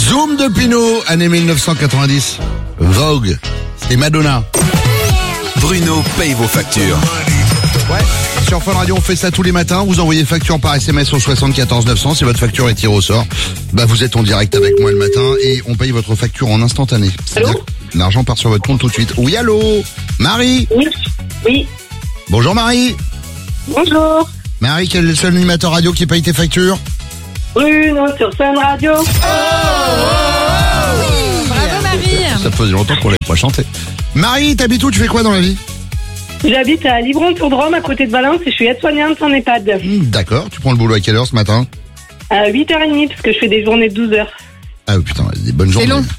Zoom de Pinot, année 1990. Vogue, c'était Madonna. Bruno paye vos factures. Ouais, sur Fun Radio, on fait ça tous les matins. Vous envoyez facture par SMS au 74 900. Si votre facture est tirée au sort, vous êtes en direct avec moi le matin et on paye votre facture en instantané. Allô ? L'argent part sur votre compte tout de suite. Oui, allô ? Marie ? Oui. Bonjour Marie. Bonjour. Marie, quel est le seul animateur radio qui paye tes factures ? Bruno sur Fun Radio. Bravo Marie. Ça faisait longtemps qu'on l'avait pas chanté. Marie, t'habites où ? Tu fais quoi dans la vie ? J'habite à Livron-sur-Drôme, à côté de Valence, et je suis aide-soignante en EHPAD. D'accord, tu prends le boulot à quelle heure ce matin ? À 8h30, parce que je fais des journées de 12 heures. Ah putain, des bonnes journées. long.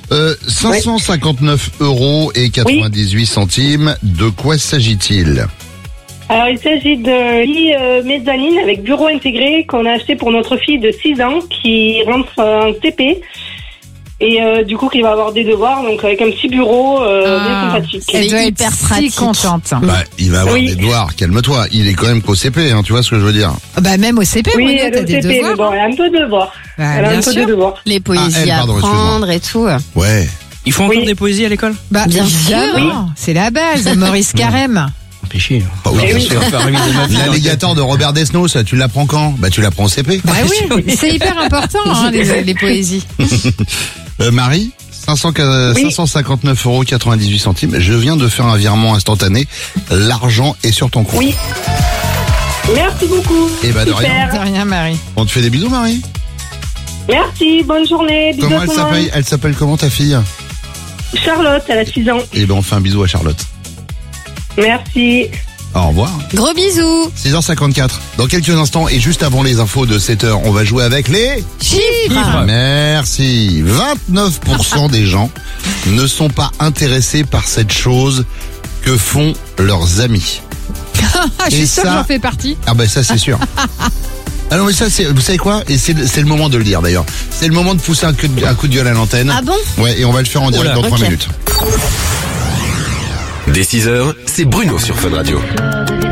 559 € et 98 centimes. De quoi s'agit-il ? Alors, il s'agit de lit mezzanine avec bureau intégré qu'on a acheté pour notre fille de 6 ans qui rentre en CP. Et du coup, qui va avoir des devoirs, donc avec un petit bureau bien sympathique. Elle doit être hyper si pratique. contente. Il va avoir Oui. des devoirs, calme-toi. Il est quand même qu'au CP, tu vois ce que je veux dire ? Même au CP, Oui, Bruno, elle est t'as au des CP, mais devoirs. bon, elle a un peu de devoirs. Bah, Elle a bien un peu sûr. de devoirs. Les poésies elle, à pardon, apprendre et tout. Ouais. Ils font encore Oui. des poésies à l'école? Bah, Bien sûr. évidemment, c'est la base. Maurice Carême. Péché. Bah oui, Eh bien oui. sûr. L'alligator de Robert Desnos, tu l'apprends quand ? Tu l'apprends au CP. Bah oui, c'est hyper important, les poésies. Marie, 559 € 98 centimes. Je viens de faire un virement instantané. L'argent est sur ton compte. Oui. Merci beaucoup. Eh ben, de rien. De rien, Marie. On te fait des bisous, Marie. Merci, bonne journée. Bisous Comment à tout le monde. elle s'appelle comment ta fille ? Charlotte, elle a 6 ans. Eh ben, on fait un bisou à Charlotte. Merci. Au revoir. Gros bisous. 6h54. Dans quelques instants et juste avant les infos de 7h, on va jouer avec les... Chiffres. Merci. 29% des gens ne sont pas intéressés par cette chose que font leurs amis. Je Et suis sûre que ça- j'en fais partie. Ah ben ça c'est sûr. Ah non mais ça c'est, vous savez quoi ? Et c'est le moment de le dire d'ailleurs. C'est le moment de pousser un coup de gueule à l'antenne. Ah bon ? Ouais, et on va le faire en direct Oula, dans 3 ok. minutes. Dès 6h, c'est Bruno sur Fun Radio.